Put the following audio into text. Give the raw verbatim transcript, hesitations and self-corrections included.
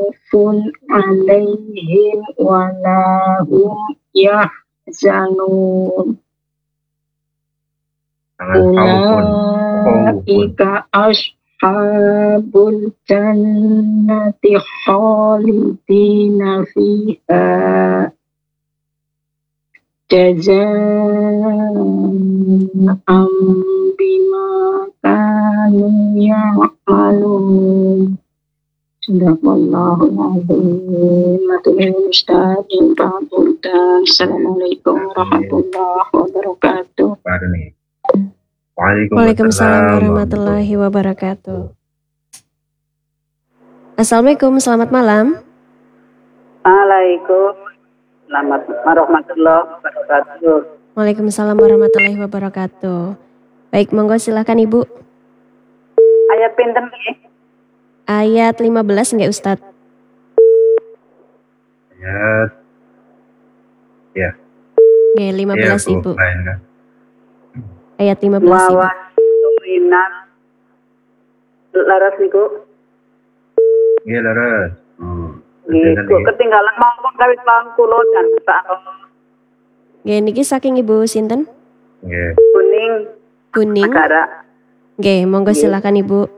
khaufun 'alaihim wa la hum yahzanun. Ulaika ashabul jannati khalidina fiha jazaa'an bima kanu ya'malun. Sadaqallahul azim. Maturnuwun Ustaz. Assalamualaikum warahmatullahi wabarakatuh. Waalaikumsalam warahmatullahi wabarakatuh. Assalamualaikum, selamat malam. Waalaikumsalam warahmatullahi wabarakatuh. Waalaikumsalam warahmatullahi wabarakatuh. Baik, monggo silahkan Ibu. Ayat pinten nggih? Ayat lima belas nggih Ustaz? Ayat ya. Nggih, lima belas ya, Ibu. Lain, kan? Ayat lima belas Ibu. Wa wasminat laras niku. Nggih, laras. Hmm. Nggih, ketinggalan ngomong kawit lawan kula dan tak Nggih, niki saking Ibu sinten? Nggih. Kuning Kuning. Negara. Nggih, monggo silakan Ibu.